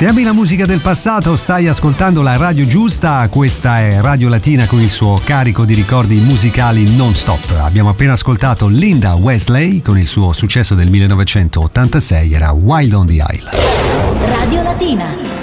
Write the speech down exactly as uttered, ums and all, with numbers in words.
Se ami la musica del passato, stai ascoltando la radio giusta. Questa è Radio Latina con il suo carico di ricordi musicali non stop. Abbiamo appena ascoltato Linda Wesley con il suo successo del millenovecentottantasei, era Wild on the Isle. Radio Latina.